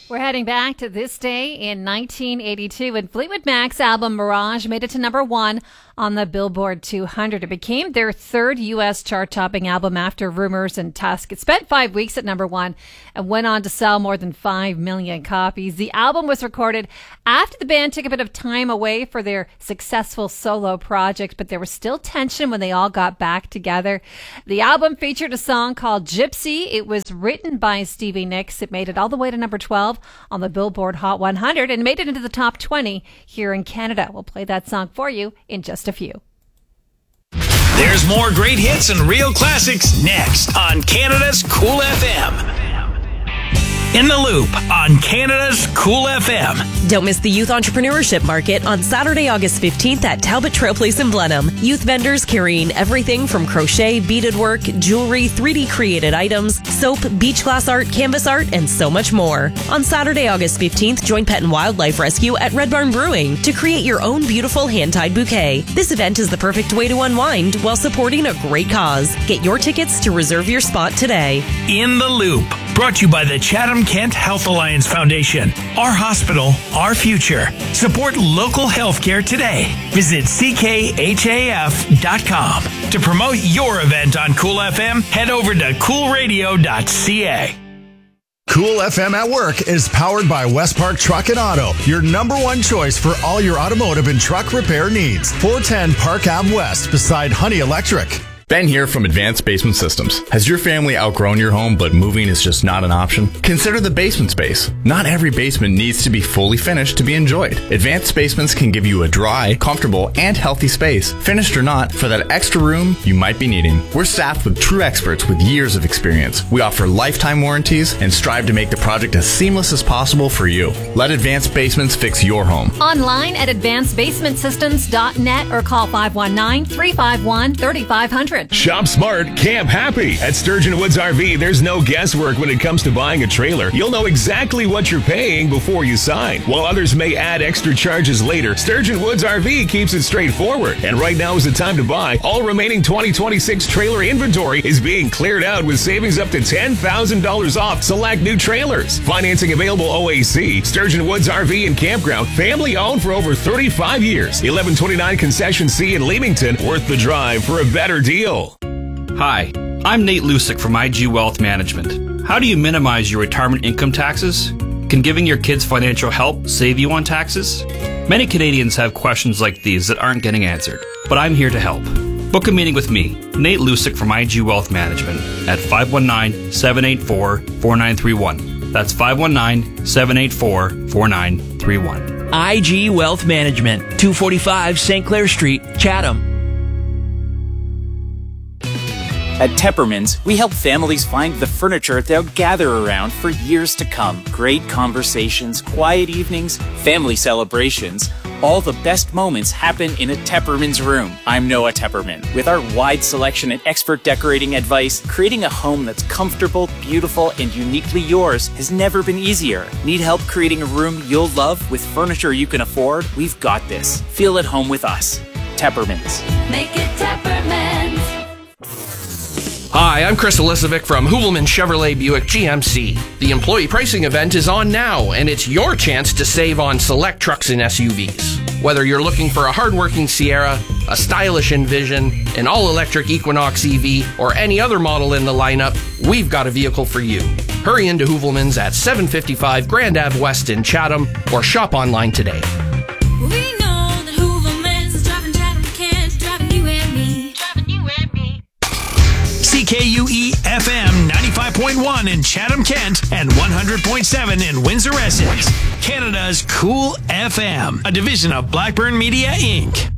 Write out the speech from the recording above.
We're heading back to this day in 1982 when Fleetwood Mac's album Mirage made it to number 1 on the Billboard 200. It became their third U.S. chart-topping album after Rumors and Tusk. It spent 5 weeks at number 1 and went on to sell more than 5 million copies. The album was recorded after the band took a bit of time away for their successful solo project, but there was still tension when they all got back together. The album featured a song called Gypsy. It was written by Stevie Nicks. It made it all the way to number 12 on the Billboard Hot 100 and made it into the top 20 here in Canada. We'll play that song for you in just a few. There's more great hits and real classics next on Canada's Cool FM. In the Loop on Canada's Cool FM. Don't miss the Youth Entrepreneurship Market on Saturday, August 15th at Talbot Trail Place in Blenheim. Youth vendors carrying everything from crochet, beaded work, jewelry, 3D created items, soap, beach glass art, canvas art, and so much more. On Saturday, August 15th, join Pet and Wildlife Rescue at Red Barn Brewing to create your own beautiful hand-tied bouquet. This event is the perfect way to unwind while supporting a great cause. Get your tickets to reserve your spot today. In the Loop, brought to you by the Chatham-Kent Health Alliance Foundation. Our hospital, our future. Support local healthcare today. Visit ckhaf.com. To promote your event on Cool FM, head over to coolradio.ca. Cool FM at Work is powered by West Park Truck and Auto, your number one choice for all your automotive and truck repair needs. 410 Park Ave West beside Honey Electric. Ben here from Advanced Basement Systems. Has your family outgrown your home, but moving is just not an option? Consider the basement space. Not every basement needs to be fully finished to be enjoyed. Advanced Basements can give you a dry, comfortable, and healthy space, finished or not, for that extra room you might be needing. We're staffed with true experts with years of experience. We offer lifetime warranties and strive to make the project as seamless as possible for you. Let Advanced Basements fix your home. Online at advancedbasementsystems.net or call 519-351-3500. Shop smart, camp happy. At Sturgeon Woods RV, there's no guesswork when it comes to buying a trailer. You'll know exactly what you're paying before you sign. While others may add extra charges later, Sturgeon Woods RV keeps it straightforward. And right now is the time to buy. All remaining 2026 trailer inventory is being cleared out with savings up to $10,000 off select new trailers. Financing available OAC. Sturgeon Woods RV and Campground, family owned for over 35 years. 1129 Concession C in Leamington, worth the drive for a better deal. Hi, I'm Nate Lusick from IG Wealth Management. How do you minimize your retirement income taxes? Can giving your kids financial help save you on taxes? Many Canadians have questions like these that aren't getting answered, but I'm here to help. Book a meeting with me, Nate Lusick from IG Wealth Management at 519-784-4931. That's 519-784-4931. IG Wealth Management, 245 St. Clair Street, Chatham. At Tepperman's, we help families find the furniture they'll gather around for years to come. Great conversations, quiet evenings, family celebrations. All the best moments happen in a Tepperman's room. I'm Noah Tepperman. With our wide selection and expert decorating advice, creating a home that's comfortable, beautiful, and uniquely yours has never been easier. Need help creating a room you'll love with furniture you can afford? We've got this. Feel at home with us. Tepperman's. Make it Tepperman's. Hi, I'm Chris Elisovic from Hoovelman Chevrolet Buick GMC. The employee pricing event is on now, and it's your chance to save on select trucks and SUVs. Whether you're looking for a hardworking Sierra, a stylish Envision, an all-electric Equinox EV, or any other model in the lineup, we've got a vehicle for you. Hurry into Hoovelman's at 755 Grand Ave West in Chatham, or shop online today. CKUE FM 95.1 in Chatham-Kent and 100.7 in Windsor, Essex. Canada's Cool FM, a division of Blackburn Media, Inc.